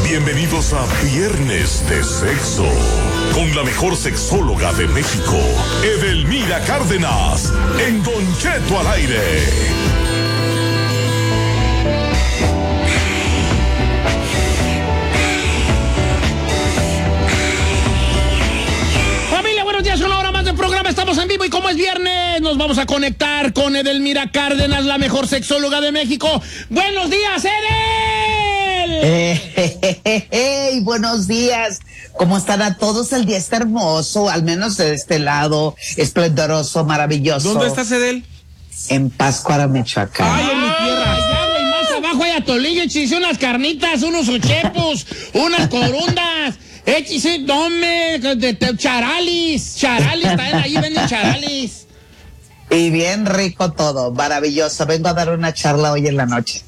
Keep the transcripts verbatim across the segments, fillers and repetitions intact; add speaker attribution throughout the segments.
Speaker 1: Bienvenidos a Viernes de Sexo, con la mejor sexóloga de México, Edelmira Cárdenas, en Don Cheto al aire.
Speaker 2: Familia, buenos días, una hora más del programa, estamos en vivo y como es viernes, nos vamos a conectar con Edelmira Cárdenas, la mejor sexóloga de México. ¡Buenos días, Edel!
Speaker 3: Eh, eh, eh, eh, buenos días. ¿Cómo están a todos? El día está hermoso, al menos de este lado, esplendoroso, maravilloso.
Speaker 4: ¿Dónde estás, Edel?
Speaker 3: En Pátzcuaro, Michoacán.
Speaker 2: ¡Ay, en mi tierra! Allá, güey, más abajo hay atolillo, échese unas carnitas, unos ochepos, unas corundas. Échese, tome, de, de, charalis, charalis, también ahí venden charalis.
Speaker 3: Y bien rico todo, maravilloso. Vengo a dar una charla hoy en la noche.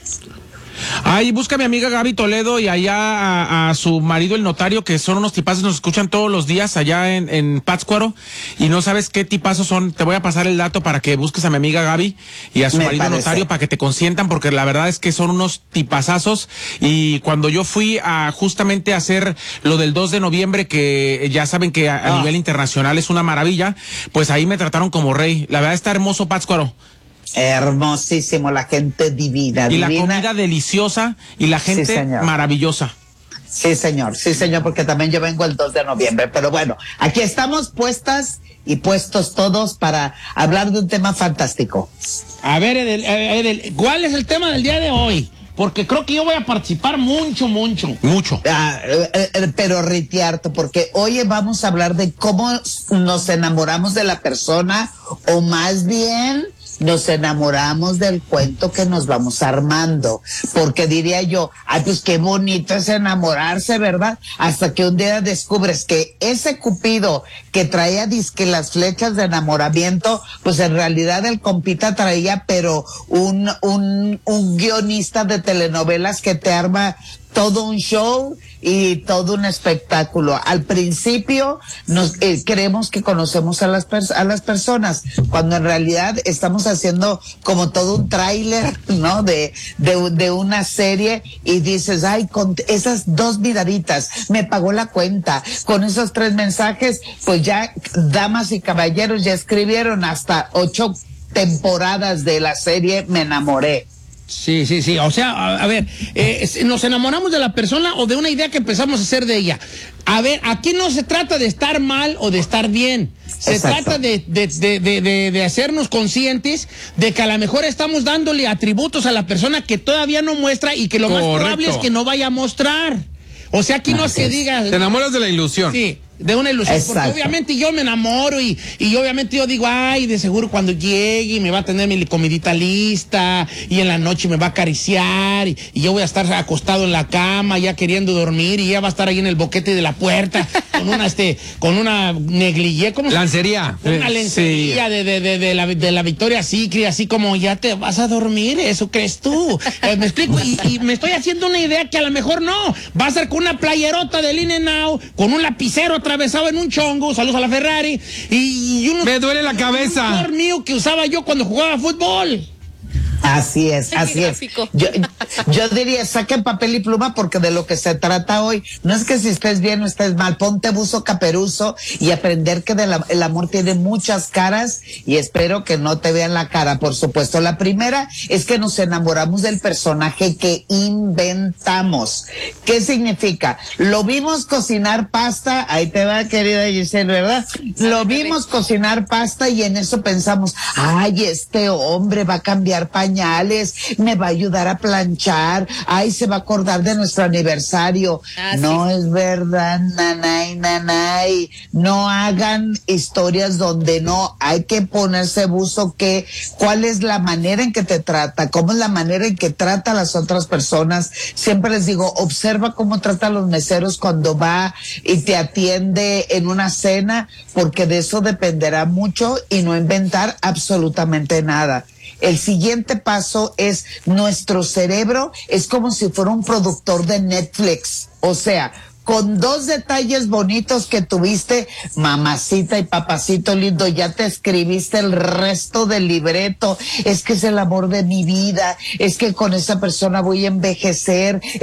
Speaker 4: Ay, busca a mi amiga Gaby Toledo y allá a, a su marido, el notario, que son unos tipazos, nos escuchan todos los días allá en, en Pátzcuaro, y no sabes qué tipazos son. Te voy a pasar el dato para que busques a mi amiga Gaby y a su
Speaker 3: Me
Speaker 4: marido
Speaker 3: parece.
Speaker 4: notario para que te consientan, porque la verdad es que son unos tipazazos. Y cuando yo fui a justamente a hacer lo del dos de noviembre, que ya saben que a, a
Speaker 3: Ah.
Speaker 4: nivel internacional es una maravilla, pues ahí me trataron como rey. La verdad está hermoso Pátzcuaro.
Speaker 3: Hermosísimo, la gente divina.
Speaker 4: Y la
Speaker 3: divina.
Speaker 4: comida deliciosa y la gente
Speaker 3: Sí, señor.
Speaker 4: maravillosa.
Speaker 3: Sí, señor, sí, señor, porque también yo vengo el dos de noviembre. Pero bueno, aquí estamos puestas y puestos todos para hablar de un tema fantástico.
Speaker 2: A ver, Edel, Edel, ¿cuál es el tema del día de hoy? Porque creo que yo voy a participar mucho, mucho.
Speaker 4: Mucho.
Speaker 3: Ah, eh, eh, pero ritiarto, porque hoy vamos a hablar de cómo nos enamoramos de la persona, o más bien nos enamoramos del cuento que nos vamos armando. Porque diría yo, ay, pues qué bonito es enamorarse, ¿verdad? Hasta que un día descubres que ese Cupido que traía disque las flechas de enamoramiento, pues en realidad el compita traía, pero un, un, un guionista de telenovelas que te arma todo un show y todo un espectáculo. Al principio nos eh, creemos que conocemos a las pers- a las personas, cuando en realidad estamos haciendo como todo un tráiler, ¿no? De, de de una serie, y dices, ay, con esas dos miraditas me pagó la cuenta, con esos tres mensajes, pues ya damas y caballeros ya escribieron hasta ocho temporadas de la serie Me Enamoré.
Speaker 2: Sí, sí, sí. O sea, a, a ver, eh, ¿nos enamoramos de la persona o de una idea que empezamos a hacer de ella? A ver, aquí no se trata de estar mal o de estar bien. Se
Speaker 3: Exacto.
Speaker 2: trata de, de, de, de, de, de hacernos conscientes de que a lo mejor estamos dándole atributos a la persona que todavía no muestra y que lo más
Speaker 4: Correcto.
Speaker 2: probable es que no vaya a mostrar. O sea, aquí no es que diga...
Speaker 4: Te enamoras de la ilusión.
Speaker 2: Sí, de una ilusión.
Speaker 3: Exacto.
Speaker 2: Porque obviamente yo me enamoro y, y obviamente yo digo, ay, de seguro cuando llegue me va a tener mi comidita lista y en la noche me va a acariciar y, y yo voy a estar acostado en la cama ya queriendo dormir y ya va a estar ahí en el boquete de la puerta con una, este, con una negligé, ¿cómo se llama?
Speaker 4: Lancería.
Speaker 2: Una
Speaker 4: Eh,
Speaker 2: lencería
Speaker 4: sí.
Speaker 2: de, de, de, de, la, de la Victoria Secret, así como ya te vas a dormir, ¿eso crees tú? Eh, me explico, y, y me estoy haciendo una idea que a lo mejor no. Va a ser con una playerota del In-N-Out, con un lapicero atravesado en un chongo, saludos a la Ferrari, y, y unos,
Speaker 4: Me duele la cabeza.
Speaker 2: un short mío que usaba yo cuando jugaba fútbol.
Speaker 3: Así es, así es. Yo, yo diría, saquen papel y pluma, porque de lo que se trata hoy no es que si estés bien o estés mal. Ponte buzo caperuzo y aprender que de la, el amor tiene muchas caras, y espero que no te vean la cara, por supuesto. La primera es que nos enamoramos del personaje que inventamos. ¿Qué significa? Lo vimos cocinar pasta, ahí te va, querida Giselle, ¿verdad? Lo vimos cocinar pasta y en eso pensamos, ay, este hombre va a cambiar pañales, me va a ayudar a planchar, ay, se va a acordar de nuestro aniversario.
Speaker 5: Ah,
Speaker 3: no
Speaker 5: sí.
Speaker 3: es verdad, nanay, nanay. No hagan historias donde no hay que ponerse buzo. Que, ¿cuál es la manera en que te trata? ¿Cómo es la manera en que trata a las otras personas? Siempre les digo, observa cómo trata a los meseros cuando va y te atiende en una cena, porque de eso dependerá mucho, y no inventar absolutamente nada. El siguiente paso es, nuestro cerebro es como si fuera un productor de Netflix. O sea, con dos detalles bonitos que tuviste, mamacita y papacito lindo, ya te escribiste el resto del libreto. Es que es el amor de mi vida, es que con esa persona voy a envejecer,